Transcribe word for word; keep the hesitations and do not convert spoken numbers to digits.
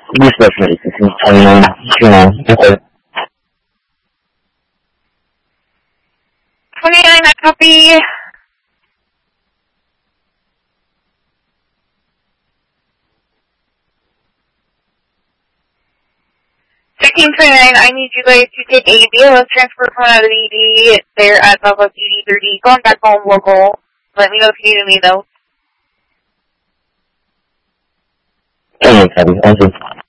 Useless medicine. I mean, you know, okay. twenty-nine, I copy. Checking twenty-nine, I need you guys to take a B L S transfer from out of the E D. They're at Southwest E D thirty. Going back home local. Let me know if you need any though. Okay, copy. Awesome.